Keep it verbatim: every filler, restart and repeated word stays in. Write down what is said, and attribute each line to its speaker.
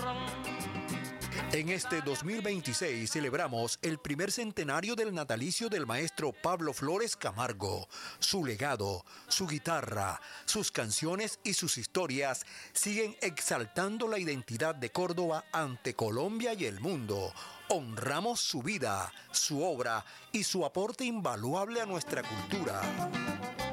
Speaker 1: En este dos mil veintiséis celebramos el primer centenario del natalicio del maestro Pablo Flores Camargo. Su legado, su guitarra, sus canciones y sus historias siguen exaltando la identidad de Córdoba ante Colombia y el mundo. Honramos su vida, su obra y su aporte invaluable a nuestra cultura.